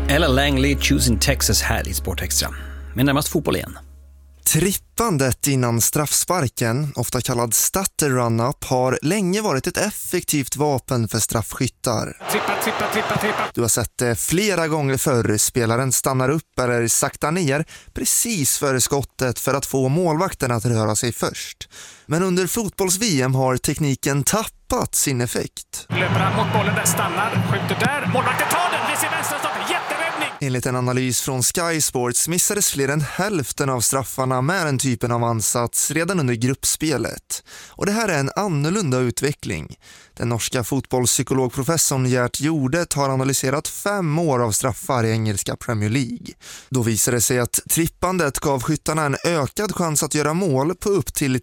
Ella Langley, Choosing Texas här i Sportextra. Men närmast fotboll igen. Trippandet innan straffsparken, ofta kallad stutter run-up, har länge varit ett effektivt vapen för straffskyttar. Trippa. Du har sett det flera gånger förr. Spelaren stannar upp eller saktar ner precis före skottet för att få målvakten att röra sig först. Men under fotbolls-VM har tekniken tappat sin effekt. Löper han mot bollen där, stannar, skjuter där, målvakten tar den, det ser vänsterstopp, jätteräddning! Enligt en analys från Sky Sports missades fler än hälften av straffarna med den typen av ansats redan under gruppspelet. Och det här är en annorlunda utveckling. Den norska fotbollspsykologprofessorn Gert Jordet har analyserat 5 år av straffar i engelska Premier League. Då visade det sig att trippandet gav skyttarna en ökad chans att göra mål på upp till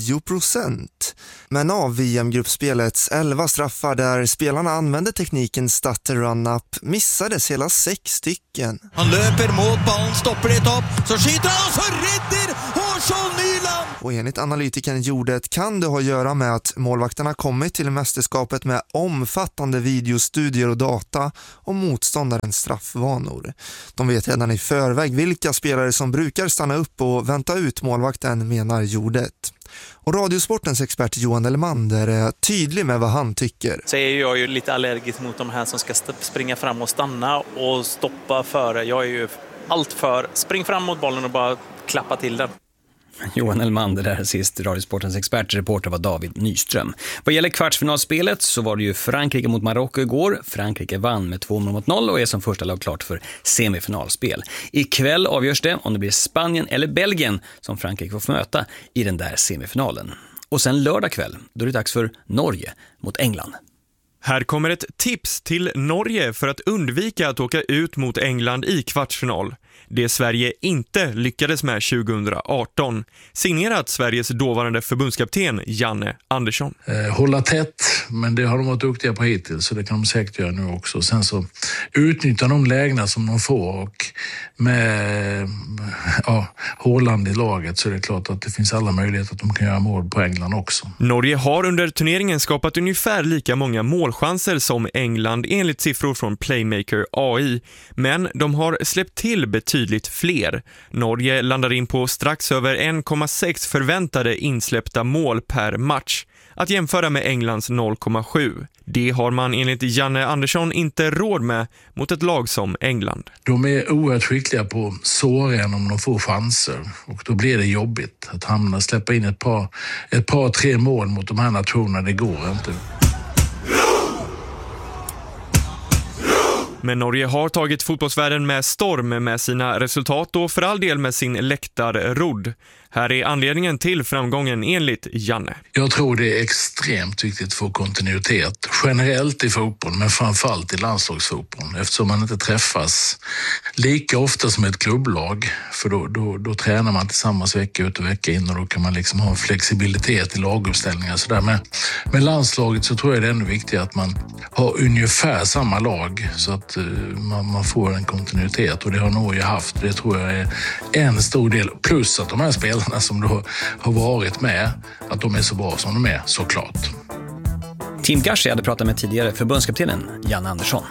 10%. Men av VM-gruppspelets 11 straffar där spelarna använde tekniken stutter run-up missades hela 6 stycken. Han löper mot bollen, stoppar det upp, så skjuter han och så räddar Hårsson Nyland! Och enligt analytikern Jordet kan det ha att göra med att målvakterna kommit till mästerskapet med omfattande videostudier och data om motståndarens straffvanor. De vet redan i förväg vilka spelare som brukar stanna upp och vänta ut målvakten, menar Jordet. Och Radiosportens expert Johan Elmander är tydlig med vad han tycker. Så är jag ju lite allergisk mot de här som ska springa fram och stanna och stoppa före. Jag är ju allt för spring fram mot bollen och bara klappa till den. Johan Elmander där sist. Radiosportens expertreporter var David Nyström. Vad gäller kvartsfinalspelet så var det ju Frankrike mot Marocko igår. Frankrike vann med 2-0 och är som första lag klart för semifinalspel. Ikväll avgörs det om det blir Spanien eller Belgien som Frankrike får möta i den där semifinalen. Och sen lördag kväll, då är det dags för Norge mot England. Här kommer ett tips till Norge för att undvika att åka ut mot England i kvartsfinal. Det Sverige inte lyckades med 2018. Signerat Sveriges dåvarande förbundskapten Janne Andersson. Hålla tätt, men det har de varit duktiga på hittills, så det kan de säkert göra nu också. Sen så utnyttja de lägena som de får, och med Håland i laget så är det klart att det finns alla möjligheter att de kan göra mål på England också. Norge har under turneringen skapat ungefär lika många målchanser som England enligt siffror från Playmaker AI, men de har släppt till betydligt fler. Norge landar in på strax över 1,6 förväntade insläppta mål per match, att jämföra med Englands 0,7. Det har man enligt Janne Andersson inte råd med mot ett lag som England. De är oerhört skickliga på såren om de får chanser, och då blir det jobbigt att släppa in ett par 3 mål mot de här nationerna. Det går inte. Men Norge har tagit fotbollsvärlden med storm med sina resultat och för all del med sin läktarrodd. Här är anledningen till framgången enligt Janne. Jag tror det är extremt viktigt för kontinuitet generellt i fotboll, men framförallt i landslagsfotboll, eftersom man inte träffas lika ofta som ett klubblag, för då tränar man tillsammans vecka ut och vecka in, och då kan man liksom ha flexibilitet i laguppställningar. Så där med landslaget så tror jag det är ännu viktigare att man har ungefär samma lag, så att man får en kontinuitet, och det har Norge haft. Det tror jag är en stor del, plus att de här spelarna som då har varit med, att de är så bra som de är, såklart. Team Gashi hade pratat med tidigare förbundskaptenen Janne Andersson.